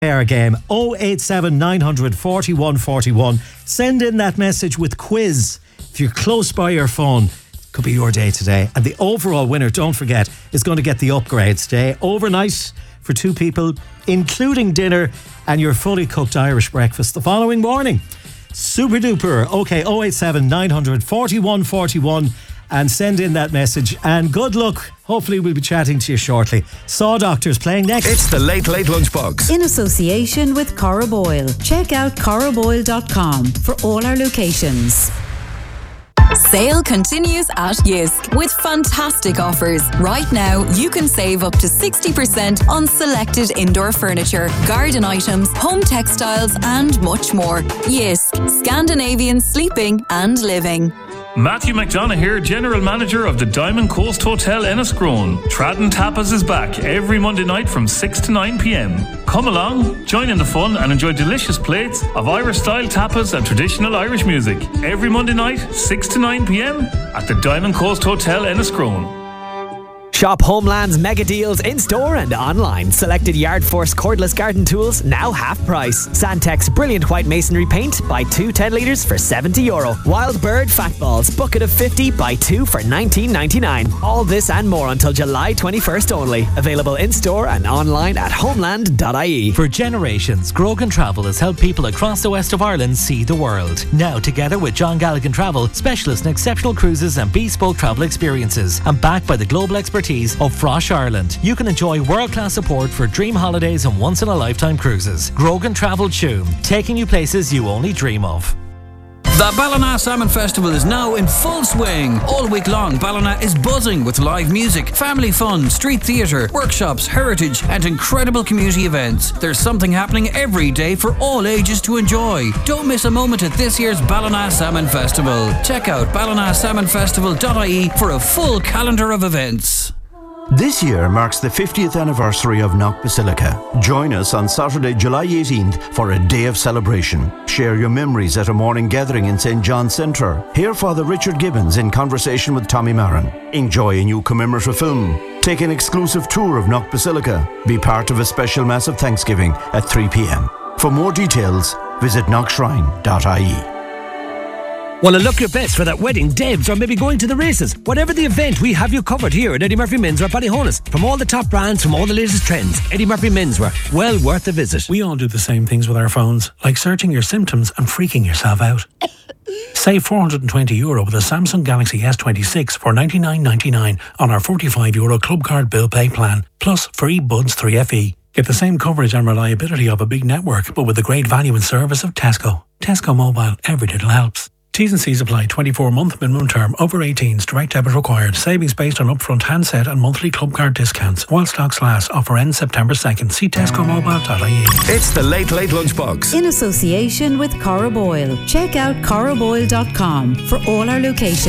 Our game 087 900 41 41. Send in that message with quiz if you're close by your phone. Could be your day today. And the overall winner, don't forget, is going to get the upgrade. Stay overnight for 2 people, including dinner and your fully cooked Irish breakfast the following morning. Super duper. Okay, 087 900 41 41. And send in that message. And good luck. Hopefully we'll be chatting to you shortly. Saw Doctors playing next. It's the Late Late Lunchbox. In association with Corraboyle. Check out corraboyle.com for all our locations. Sale continues at Yisk with fantastic offers. Right now, you can save up to 60% on selected indoor furniture, garden items, home textiles and much more. Yisk, Scandinavian sleeping and living. Matthew McDonough here, General Manager of the Diamond Coast Hotel Enniscrone. Tradden Tapas is back every Monday night from 6 to 9 p.m. Come along, join in the fun and enjoy delicious plates of Irish-style tapas and traditional Irish music. Every Monday night, 6 to 9 p.m. at the Diamond Coast Hotel Enniscrone. Shop Homeland's mega deals in store and online. Selected Yard Force cordless garden tools now half price. Sandtex brilliant white masonry paint, buy 2 10 litres for €70. Wild Bird fat balls, bucket of 50, buy 2 for $19.99. All this and more until July 21st only. Available in store and online at homeland.ie. For generations, Grogan Travel has helped people across the west of Ireland see the world. Now, together with John Galligan Travel, specialists in exceptional cruises and bespoke travel experiences, and backed by the global expertise of Frosh Ireland, you can enjoy world-class support for dream holidays and once-in-a-lifetime cruises. Grogan Travel Tuam, taking you places you only dream of. The Ballina Salmon Festival is now in full swing. All week long, Ballina is buzzing with live music, family fun, street theatre, workshops, heritage and incredible community events. There's something happening every day for all ages to enjoy. Don't miss a moment at this year's Ballina Salmon Festival. Check out ballinasalmonfestival.ie for a full calendar of events. This year marks the 50th anniversary of Knock Basilica. Join us on Saturday, July 18th for a day of celebration. Share your memories at a morning gathering in St. John's Centre. Hear Father Richard Gibbons in conversation with Tommy Marin. Enjoy a new commemorative film. Take an exclusive tour of Knock Basilica. Be part of a special Mass of Thanksgiving at 3 p.m. For more details, visit knockshrine.ie. Want to look your best for that wedding, debs, or maybe going to the races? Whatever the event, we have you covered here at Eddie Murphy Menswear Ballyhonus. From all the top brands, from all the latest trends, Eddie Murphy Menswear, well worth a visit. We all do the same things with our phones, like searching your symptoms and freaking yourself out. Save €420 with a Samsung Galaxy S26 for $99.99 on our €45 Club Card Bill Pay plan, plus free Buds 3FE. Get the same coverage and reliability of a big network, but with the great value and service of Tesco. Tesco Mobile, every little helps. T's and C's apply. 24-month minimum term. Over 18s. Direct debit required. Savings based on upfront handset and monthly club card discounts. While stocks last. Offer ends September 2nd. See tescomobile.ie. It's the Late Late Lunchbox. In association with Corraboyle. Check out corraboyle.com for all our locations.